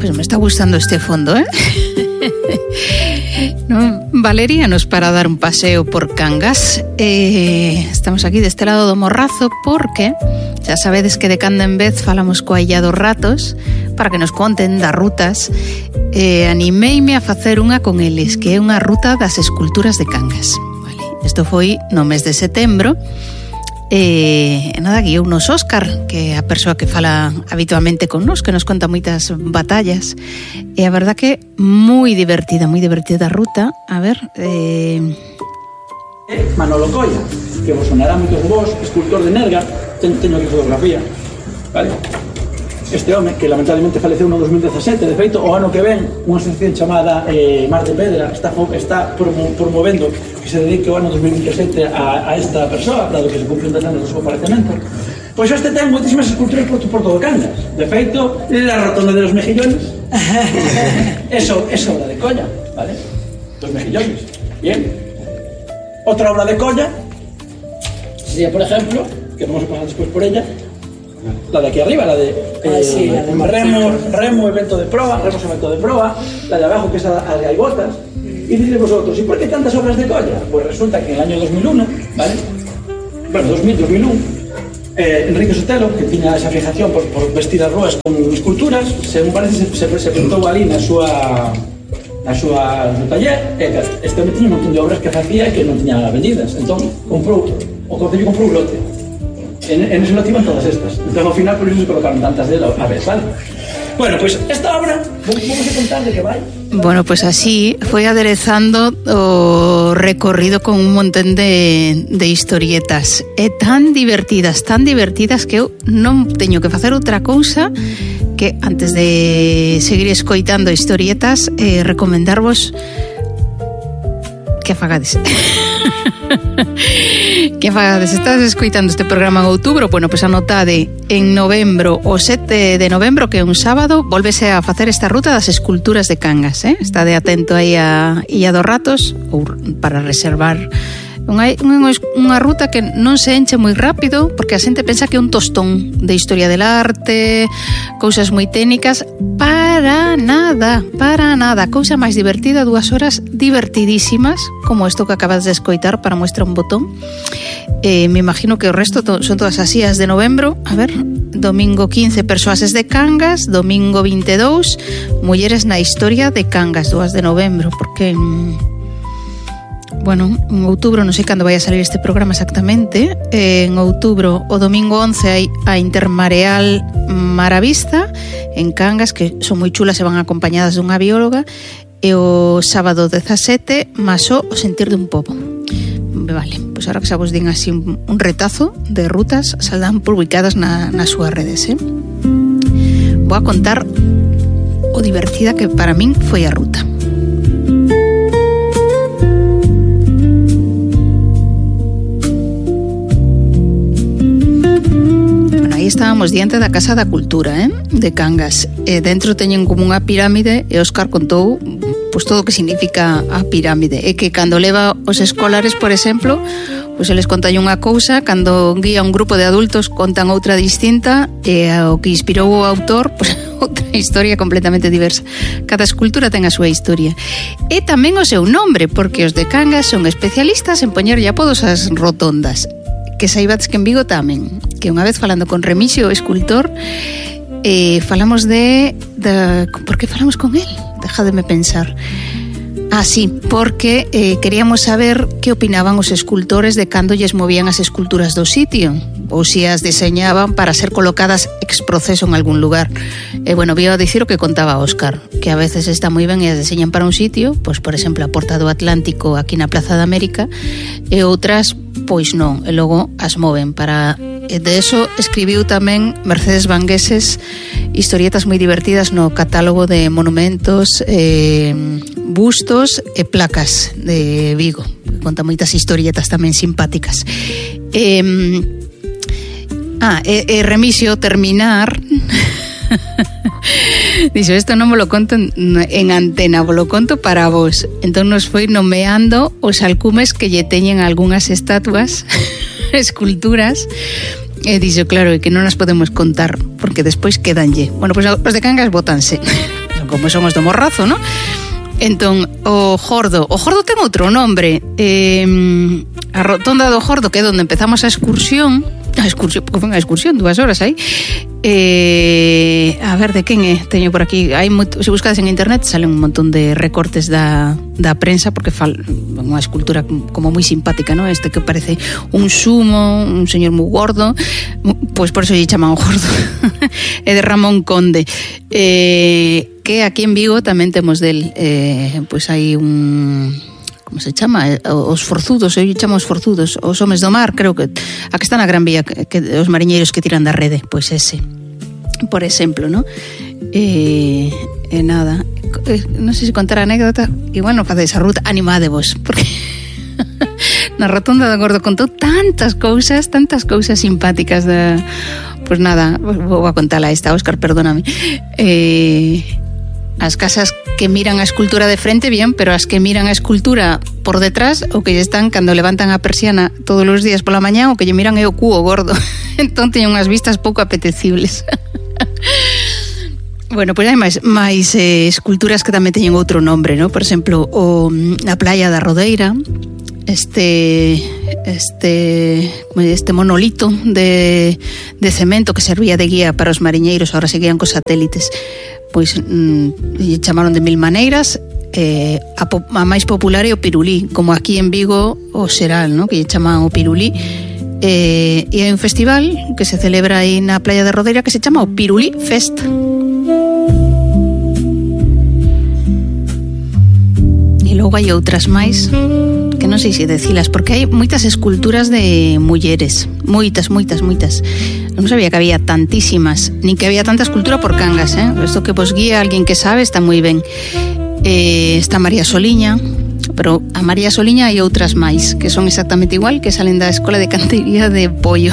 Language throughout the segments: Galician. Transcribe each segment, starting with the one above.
Pues me está gustando este fondo, ¿eh? ¿No? Valerianos para dar un paseo por Cangas. Estamos aquí deste lado do Morrazo porque xa sabedes que de cando en vez falamos coa Illa dos Ratos para que nos conten das rutas. Animeime a facer unha con eles, que é unha ruta das esculturas de Cangas. Vale. Isto foi no mes de setembro. Nada, guiounos Óscar, que é a persoa que fala habitualmente con nos, que nos conta moitas batallas, e a verdad que moi divertida a ruta. A ver, Manolo Colla, que vos sonará moito de vos, escultor de Nerga. Teño aquí fotografía, vale? Este home, que lamentablemente faleceu no 2017, de feito, o ano que ven, unha asociación chamada Mar de Pedra está promovendo que se dedique o ano 2017 a esta persoa, dado que se cumplen 10 anos do seu falecemento. Pois este ten moitísimas esculturas por todo Cangas. De feito, la rotonda de los mejillones, eso é obra de Colla, vale? Los mejillones, bien. Otra obra de Colla sería, por ejemplo, que vamos a pasar despois por ella, la de aquí arriba, la de remo evento de proa, la de abajo que es a gaivotas. Y diréis vosotros, ¿y por qué tantas obras de Colla? Pues resulta que en el año 2001, ¿vale? Bueno, 2001, Enrique Sotelo, que tiña esa fijación por vestir as ruas con esculturas, según parece se pintou ali na súa taller, este home tiña un montón de obras que facía e que non tiña vendidas. Entón, o Concello comprou un lote. En ese lote iban todas estas. Entón, ao final, por iso se colocaron tantas de a vez, ¿vale? Bueno, pues esta obra, vamos a contar de que vai. Bueno, pues así foi aderezando o recorrido con un montón de historietas. E tan divertidas que eu non teño que facer outra cousa que, antes de seguir escoitando historietas, recomendarvos que afagades. Que fagades, estás escoitando este programa en outubro, bueno, pois anotade en novembro, o 7 de novembro, que é un sábado, volvese a facer esta ruta das esculturas de Cangas, Estade atento aí a Illa dos Ratos ou para reservar unha ruta que non se enche moi rápido, porque a xente pensa que é un tostón de historia del arte, cousas moi técnicas. Para nada, cousa máis divertida, 2 horas divertidísimas, como isto que acabas de escoitar para muestra un botón. Me imagino que o resto son todas as días de novembro. A ver, domingo 15, Persoases de Cangas, domingo 22, Mulleres na historia de Cangas, 2 de novembro, porque... Bueno, en outubro, non sei cando vai a salir este programa exactamente. En outubro, o domingo 11, hai a Intermareal Maravista en Cangas, que son moi chulas e van acompañadas dunha bióloga. E o sábado 17, Masó, o sentir de un pobo. Vale, pois ahora que xa vos din así un retazo de rutas, saldrán publicadas nas súas redes, Vou a contar o divertida que para min foi a ruta. Aí estábamos diante da Casa da Cultura, de Cangas. Dentro teñen como unha pirámide e Óscar contou pois todo o que significa a pirámide. E que cando leva os escolares, por exemplo, pois eles contan unha cousa, cando guía un grupo de adultos contan outra distinta, e o que inspirou o autor, pois outra historia completamente diversa. Cada escultura ten a súa historia. E tamén o seu nombre, porque os de Cangas son especialistas en poñerlle apodos ás rotondas. Que saibades que en Vigo tamén, que unha vez falando con Remixio, o escultor, falamos por que falamos con él? Dejademe pensar. Sí, porque queríamos saber que opinaban os escultores de cando lles movían as esculturas do sitio, ou si as diseñaban para ser colocadas ex proceso en algún lugar. Bueno, vio a dicir o que contaba Óscar, que a veces está moi ben e as diseñan para un sitio, pois por exemplo a Porta do Atlántico aquí na Plaza de América, e outras pois non, e logo as moven para... De eso escribiu tamén Mercedes Vangueses historietas moi divertidas no catálogo de monumentos, bustos e placas de Vigo. Conta moitas historietas tamén simpáticas. Remixio terminar dixo, isto non me lo conto en antena, me lo conto para vos. Entón nos foi nomeando os alcumes que lle teñen algunhas estatuas, esculturas, E dixo, claro, que non as podemos contar porque despois quedanlle. Bueno, pois os de Cangas botanse. Como somos do Morrazo, ¿no? Entón, o Jordo ten outro nombre. A rotonda do Jordo, que é onde empezamos a excursión, porque foi unha excursión, 2 horas aí. A ver, de quen é? Teño por aquí, se buscades en internet salen un montón de recortes da prensa, porque unha escultura como moi simpática, ¿no? Que parece un sumo, un señor moi gordo, pois por eso lle chaman o Jordo. É de Ramón Conde, que aquí en Vigo tamén temos del, pois hai un... como se chama? Os forzudos, eu chamo os forzudos, os homes do mar, creo que a que está na Gran Vía, que os mariñeiros que tiran da rede, pois ese, por exemplo, ¿no? Nada, non sei se contar a anécdota, igual non facedes a ruta, animádevos, porque na rotonda do Gordo contou tantas cousas simpáticas da... Pois nada, vou a contala esta, Óscar, perdóname. As casas que miran a escultura de frente, bien, pero as que miran a escultura por detrás, o que lle están cando levantan a persiana todos os días pola mañá, o que lle miran é o cuo gordo. Entón teñen unhas vistas pouco apetecibles. Bueno, pois hai máis esculturas que tamén teñen outro nombre, ¿no? Por exemplo, a Playa da Rodeira, este monolito de cemento que servía de guía para os mariñeiros, ahora seguían cos satélites, pois lle chamaron de mil maneiras. A máis popular é o pirulí, como aquí en Vigo o Xeral, ¿no? Que lle chaman o pirulí, e hai un festival que se celebra aí na Playa de Rodeira que se chama o Pirulí Fest. E logo hai outras máis que non sei se decilas, porque hai moitas esculturas de mulleres, moitas. Non sabía que había tantísimas, nin que había tanta escultura por Cangas, Isto que vos guía alguén que sabe está moi ben. Está María Soliña, pero a María Soliña hai outras máis que son exactamente igual, que salen da Escola de Cantería de Pollo.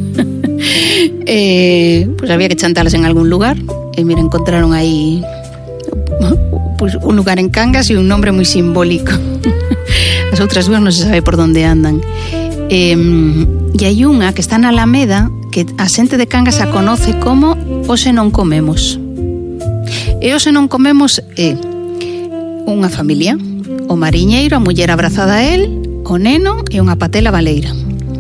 Pois había que chantalas en algún lugar, e mira, encontraron aí pues un lugar en Cangas e un nombre moi simbólico. As outras dúas non se sabe por onde andan. E hai unha que está na Alameda que a xente de Cangas a conoce como Hoxe non comemos. E Hoxe non comemos é unha familia, o mariñeiro, a muller abrazada a él, o neno e unha patela baleira.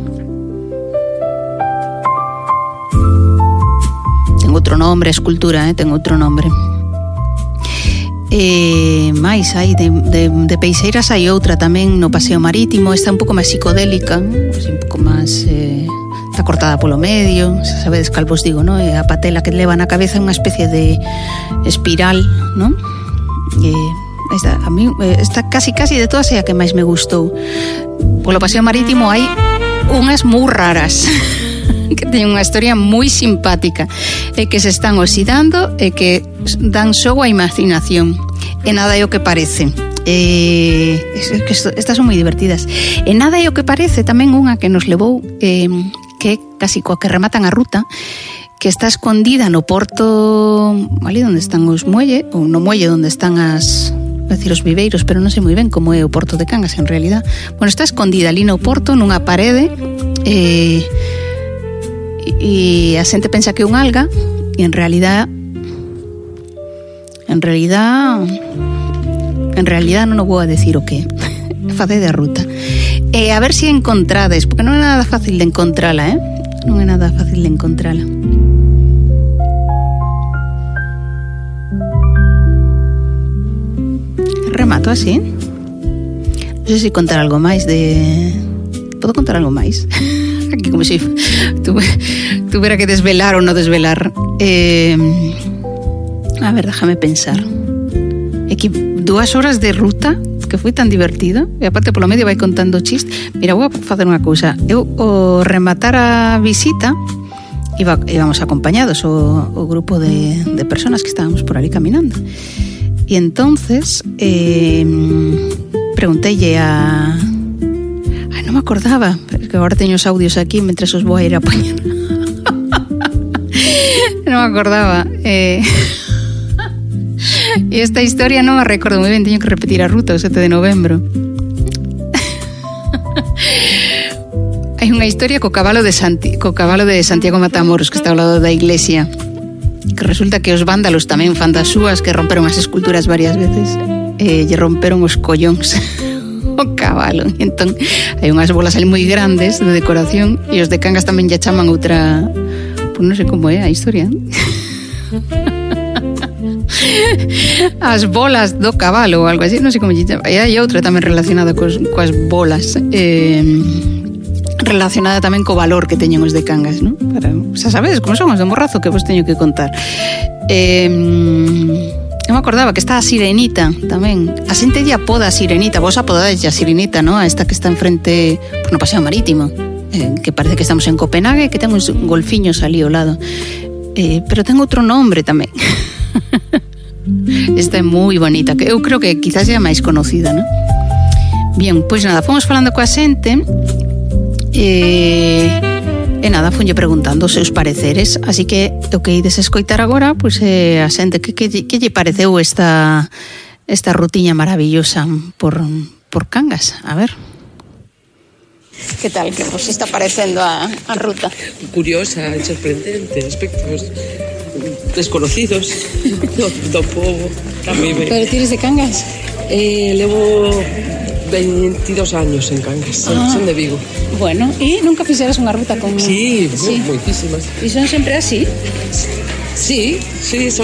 Ten outro nombre, a escultura, ten outro nombre. máis hai de peixeiras, hai outra tamén no Paseo Marítimo, esta un pouco máis psicodélica, un pouco máis está cortada polo medio, se sabedes cal vos digo, non? A patela que leva na cabeza unha especie de espiral, non? Esta, a mí, esta casi de todas é a que máis me gustou. Polo Paseo Marítimo hai unhas moi raras que teñen unha historia moi simpática e que se están oxidando e que dan xogo á imaginación, e nada é o que parece. Estas son moi divertidas. E nada é o que parece tamén unha que nos levou, que é casi coa que rematan a ruta, que está escondida no porto ali onde están os muelles, ou no muelle onde están os viveiros, pero non sei moi ben como é o porto de Cangas en realidad. Bueno, está escondida ali no porto nunha parede, e a xente pensa que é un alga, e en realidad non o vou a decir o que é. Facede a ruta. E a ver se encontrades, porque non é nada fácil de encontrala, non é nada fácil de encontrala. Remato así. Non sei se contar algo máis de... Podo contar algo máis? Aquí como se tuvera que desvelar ou non desvelar. A ver, déjame pensar. É que 2 horas de ruta que foi tan divertido, e aparte polo medio vai contando chiste. Mira, vou a facer unha cousa. Eu, o rematar a visita, íbamos acompañados o grupo de personas que estábamos por ali caminando. E entonces pregunteille a... Ai, non me acordaba, que agora teño os audios aquí mentre os vou a ir a poñer. Non me acordaba. E esta historia non me recordo moi ben, teño que repetir a ruta o 7 de novembro. hai unha historia co cabalo de Santiago Matamoros, que está ao lado da iglesia, que resulta que os vándalos tamén fan das súas, que romperon as esculturas varias veces, lle romperon os collóns o cabalo. E entón hai unhas bolas ali moi grandes de decoración, e os de Cangas tamén lle chaman outra, pues non sei como é a historia, as bolas do cabalo ou algo así, non sei como lle chama. E hai outra tamén relacionada coas bolas, relacionada tamén co valor que teñen os de Cangas, non? Xa sabedes como son os de Morrazo, que vos teño que contar. Eu me acordaba que está a Sirenita tamén. A xente lle apoda a Sirenita, vos apodades a Sirenita, non? A esta que está enfrente, pues, no Paseo Marítimo, que parece que estamos en Copenhague, que ten uns golfiños ali ao lado. Pero ten outro nombre tamén. Esta é moi bonita, que eu creo que quizás é a máis conocida, non? Bien, pois nada, fomos falando coa xente e nada, fonlle preguntando os seus pareceres, así que o que ides escoitar agora, pois a xente que lle pareceu esta rutiña maravillosa por Cangas. A ver. Que tal, que vos está parecendo a ruta? Curiosa, sorprendente, aspectos desconocidos do povo. Pero tires de Cangas? Levo 22 años en Cangas, son de Vigo. Bueno, e nunca fixeras unha ruta con... Sí, moitísimas. E son sempre así? Sí, son